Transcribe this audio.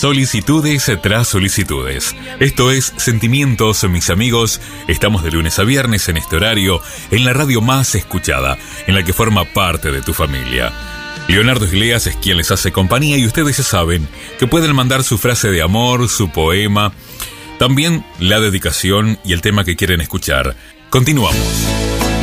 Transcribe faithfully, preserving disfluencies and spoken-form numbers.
Solicitudes tras solicitudes. Esto es Sentimientos, mis amigos. Estamos de lunes a viernes en este horario, en la radio más escuchada, en la que forma parte de tu familia. Leonardo Iglesias es quien les hace compañía y ustedes ya saben que pueden mandar su frase de amor, su poema, también la dedicación y el tema que quieren escuchar. Continuamos.